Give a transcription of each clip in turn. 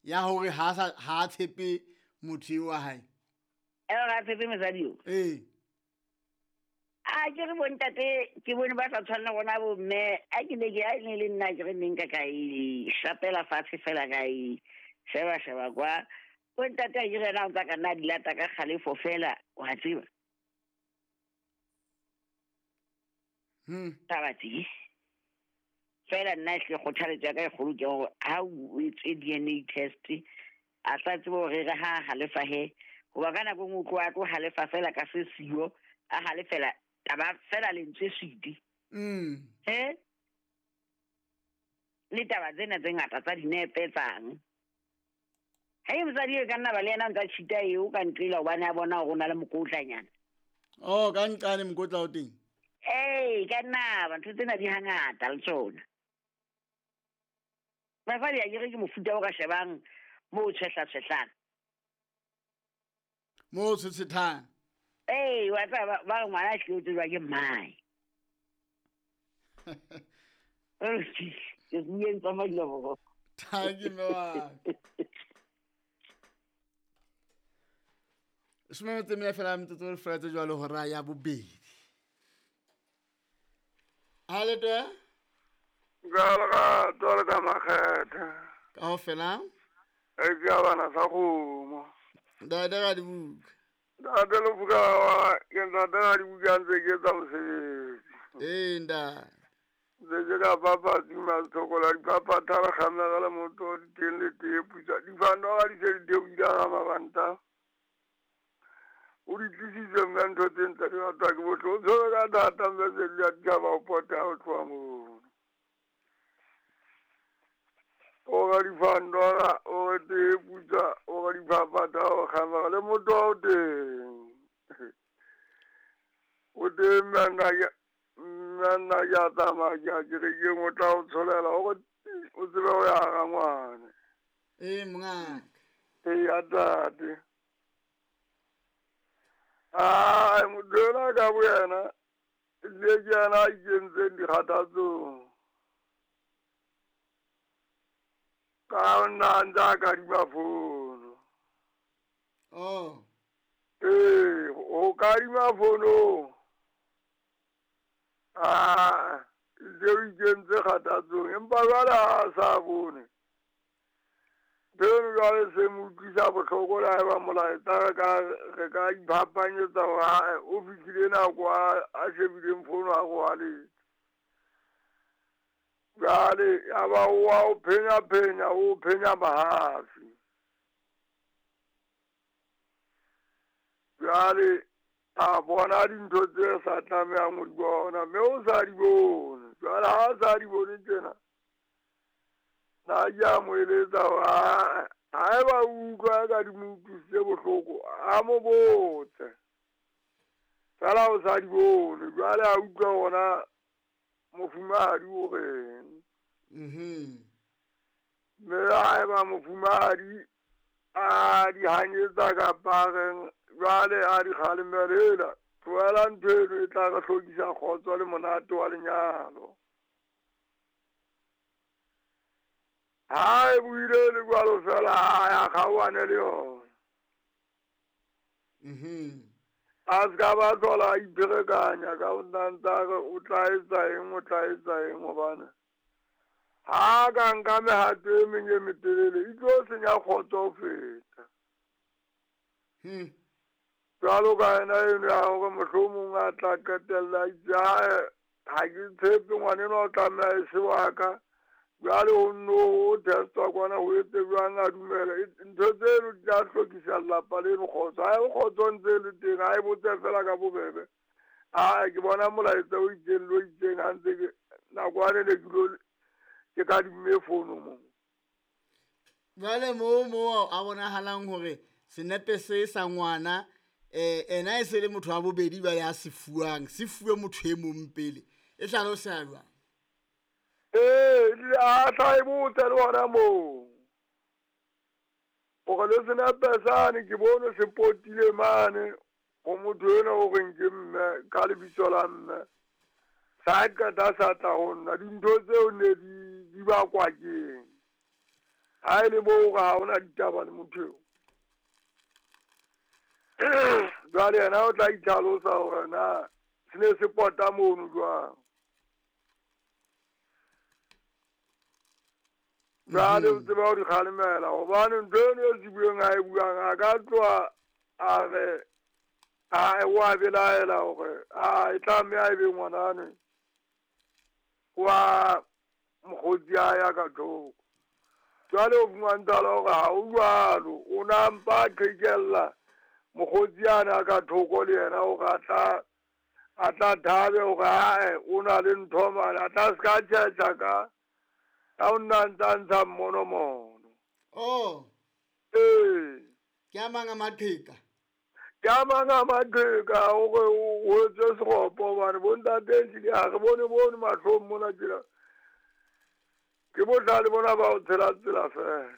ya hore ha tshepe motho wa hae ga tshepe mosadi yo a ke re bontate ke bone ba tla tshwanela gona bo mme a ke ne le nna ke re neng ka e shapela fatshe fela ka e sheba kwa bontate a ke re na tsa ka nna di lata ka kgalefo fela wa tseba tabatsi fela nna ke kgothaletsa ka e kgolo ke gore ha o etse DNA test a tla tseba gore re ha halefa he goba ka nako ngwe tlo a tlo halefa fela ka se siyo a halefela taba fela lentswe sidi le taba tsena tse ngata tsa dinepe tsang ha e mosadi e ka nna ba le yena ntsa tshita eo ka ntlile hobane a bona go na le mokotlanyana ka nqane mokotla o teng ka nna batho tsena di hangata le tsona basadi a ke mofuta o ka shebang mo o tshehla mo o tshethang wa tsaba ba ngwana hle o tswa ke mai ke buen tsa malobo thank you wa Shuma tsemela fela motho o fela tse jwalo hora ya bobedi Halete Gala tole ka makgethe ka ho fela e ke bana sa kgomo da ga di buka da le buka wa ke da di buka ntse ke tsa mosebetsi nda ze ka papa di ma tsokola di papa tara khamela la moto di tele te pusa di fando ga di se di dira ma banta o di tlisitse mento tenta di wa ke botlo zo ga data mbe le ya ba pota o twa mo o ga di fando o te pusa o ga di papa ta o khamela le moto o te o te nna ya tama ya ke re ke motla o tsholela o tsebe o ya ga ngwane mngaka ya tate modela ka boyena le ke yana a ikentseng dikgathatsong ka nna ntse a kadima fono o kadima fonong le o ikentse kgathatsong empa jwale ha sa bone beno jwale se mo utlwisa bohloko le ha eba molaetsa re ka iphapanyetsa gore o fihlile nako a shebileng fono a go haletse jwale ya ba wa o phenya mahafi jwale a bona dintho tse sa tlamehang ho di bona mme o sa di bone jwale ha sa di bone tjena na ya mo eletsa ha eba utlwa ka di mo utlwisitse bohloko a mo botse fela o sa di bone jwale a utlwa gona mofumahadi o reng mme ha eba mofumahadi a di hanyetsa ka pareng jwale a di kgalemelela tloela ntho eno e tla re hlokisa kgotso le monate wa lenyalo ha e buile le jwalo fela ya kgaoane le yona a se ka ba tlhola a ipherekanya ka ntantare o tla etsa eng gobane ha ka nka mehato e meng e metelele e tlo senya kgotso ho feta jwalo ka ena eno ya gore mohlomong a tla qetella itse ha ke tshepe ngwaneno o tlameha e se wa ka jwale o nno o testwa kwana ho etse jwang a dumela ntho tseno di tla hlokisa lelapa leno kgotso ha e kgotso ntse le teng ha e botse fela ka bobebe ke bona molaetsa o itseng le o itseng ha ntse nakwane ne ke ka dimme fono mo jwale mo a bonahalang hore senepe se sa ngwana ena e se le motho wa bobedi jwale a se fuwe motho e mong pele e hlalosa jwang a tla e botse le gona moo gore le senepe sane ke bone se potile mane go motho ena o reng ke mme ka lebitso la mme sa qeta sa tla go nna dintho tseo ne di bakwa keng ha ile mo ga ona ditaba le motho jwale yena o tla itlhalosa gore na se ne se pota mono jwang jwale o tseba go di kgalemela gobane ntho eno e se bueng a e buang a ka tloa a re a wa belaela gore a e tlame a e be ngwanane wa mokgotsi a ya ka thoko jwale o fumantala gore ga o jwalo o nampa qhekella mokgotsi ana ka thoko le yena o ga a tla thabe gore ae o na le ntho mane a tla se ka tšhetša ka o nna ntsha mmonomono ee ke a mang a maqheka ke a mang a maqheka gore o etse segopo bane bontatešile a re bone matlhong mona tsela ke botlhale bona ba o tshela tsela fela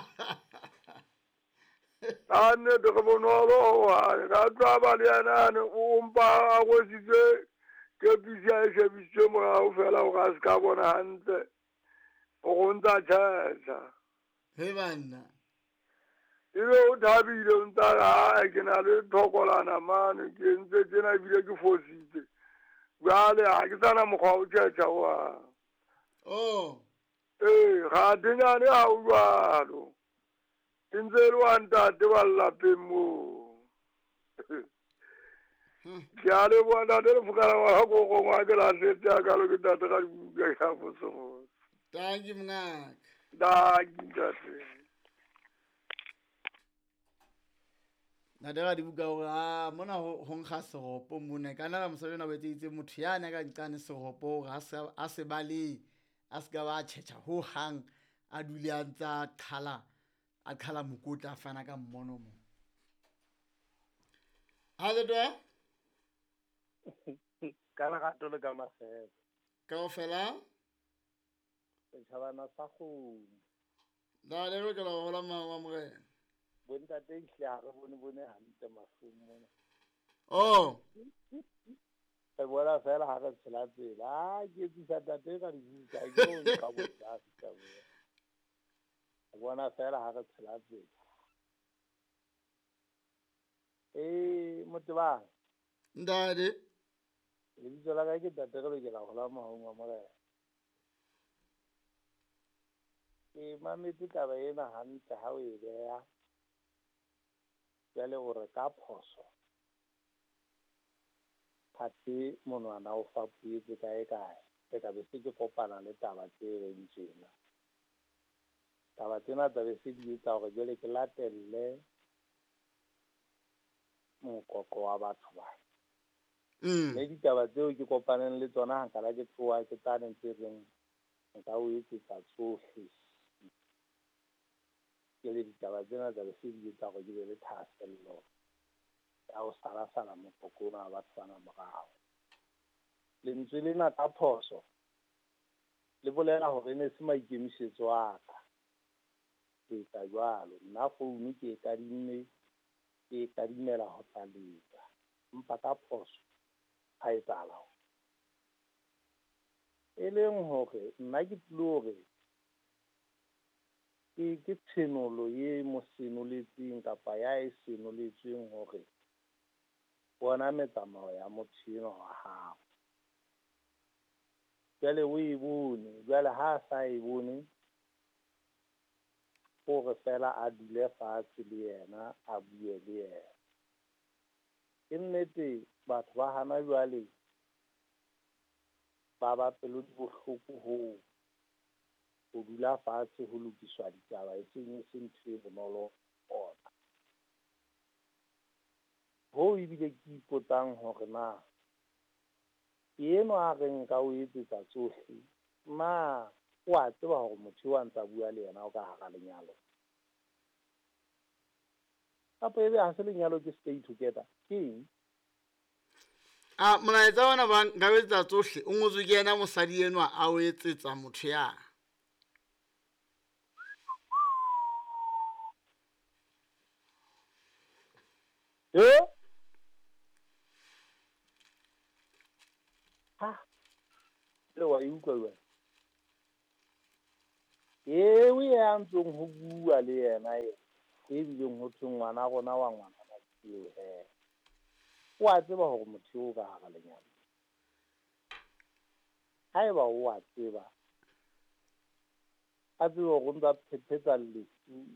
a nnete ge bonolo goane ka tloa ba le yenane o mpa a kwesitse kepisi a e shebisitse morago fela go ka se ka bona gantle go go ntsa tšhetša he banna ebe o thabile o ntsa gae ke na le thokolana mane ke ntse tsena ebile ke fositse jale ga ke sana mokgwa o tšhetša goang ee ga tenyane ga o jalo e ntse e le wa ntate ba lelapeng moo ke a le boa ntate lefokana ngwaga ko gongwa ke latlhetse ya kalo ke tate ga dibuka ya bosebotse tanki mngaka daki ntate nate ga dibuka gore a mona go nkga segopo mone ka naga mosadi ona boetseitse motho ya ne ka nkane segopo gore a se baleng a se ka ba tšhetša ho hang a dule a ntsa a qhala mokotla a fana ka mmono mo a letwa ka lagato le ka masebe ka go fela setšhabana sa kgomo da le re ke la gola mamogela bontate ehlile ga re bone gantle mafung mona re bona fela ga re tshela tsela a ke etsisa tate ka dibuka ke ka botlase ka boa re bona fela ga re tshela tsela motebang ntate lebitso la ka ke tate re lokela go la mahong a morena ke mametse taba ena gantle ga o e beya jale gore ka phoso phate monwana o fapuetse kae e ka be se ke kopana le taba tse reng tsena taba tsena tlabe se di etsa gore jale ke latelle mokoko wa batho ba le ditaba tseo ke kopaneng le tsona ga kala ke tloa ke tane tse reng nka o etsetsa tsohle ke le ditaba tsena tlabe se di etsa gore ke be le thahasello ya go salasala mokoko ona wa batho bana morago lentswe lena ka phoso le bolela gore ne se maikemišetso a ka ke etsa jwalo nna founu ke e kadimela go tlaletsa mpa ka phoso ga e tsala e leng gore nna ke tlile gore ke tshenolo ye mo senoletseng kapa ya e senoletsweng gore bona metsamao ya motho wa gago jale o e bone jale ha a sa e bone gore fela a dule fatshe le yena a bue le yena ke nnete batho ba hana jwale ba pelo di bohloko ho dula fatshe ho lokiswa ditaba e seng se ntho e bonolo ona ho ebile ke ipotsang hore na eno a re nka o etsetsa tsohle na o a tseba hore motho wa ntsa bua le yena o ka hara lenyalo kapa ebe ha se lenyalo ke stay together ke molaetsa ona ba nka etsetsa tsohle o ngotswe ke yena mosadi enwa a o etsetsa motho ya le wa utlwa jwale o ye a ntsong go bua le yena e bileng go thwe ngwana gona wa ngwana Matheo he o a tseba gore motho o ka ga lenyalo ha eba o a tseba a tseba go ntsa phephetsa lefu